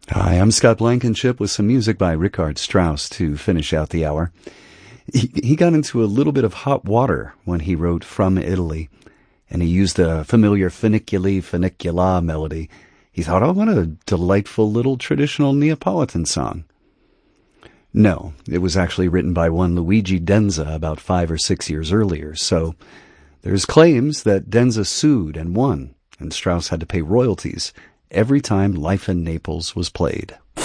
Hi, I'm Scott Blankenship with some music by Richard Strauss to finish out the hour. He got into a little bit of hot water when he wrote From Italy, and he used the familiar Funiculi Funicula melody. He thought, oh, what a delightful little traditional Neapolitan song. No, it was actually written by one Luigi Denza about 5 or 6 years earlier, so there's claims that Denza sued and won, and Strauss had to pay royalties every time Life in Naples was played.